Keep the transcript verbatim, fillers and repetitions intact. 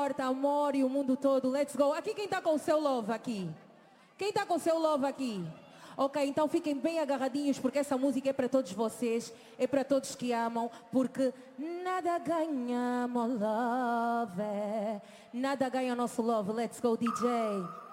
amor e o mundo todo. Let's go. Aqui quem está com o seu love aqui? Quem está com o seu love aqui? Ok, então fiquem bem agarradinhos porque essa música é para todos vocês, é para todos que amam, porque nada ganha, my love, nada ganha o nosso love. Let's go, D J.